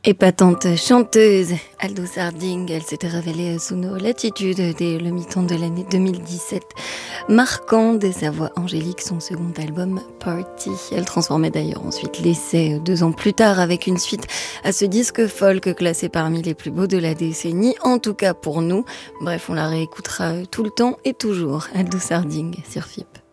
Épatante chanteuse, Aldous Harding, elle s'était révélée sous nos latitudes dès le mi-temps de l'année 2017, marquant de sa voix angélique son second album Party. Elle transformait d'ailleurs ensuite l'essai 2 ans plus tard avec une suite à ce disque folk classé parmi les plus beaux de la décennie, en tout cas pour nous. Bref, on la réécoutera tout le temps et toujours, Aldous Harding sur FIP.